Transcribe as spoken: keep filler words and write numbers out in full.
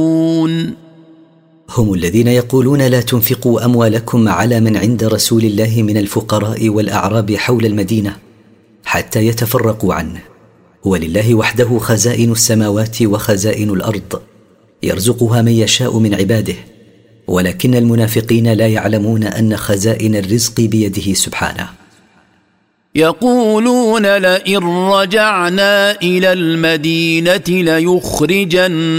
هم الذين يقولون لا تنفقوا أموالكم على من عند رسول الله من الفقراء والأعراب حول المدينة حتى يتفرقوا عنه، ولله وحده خزائن السماوات وخزائن الأرض يرزقها من يشاء من عباده، ولكن المنافقين لا يعلمون أن خزائن الرزق بيده سبحانه. يقولون لئن رجعنا إلى المدينة ليخرجن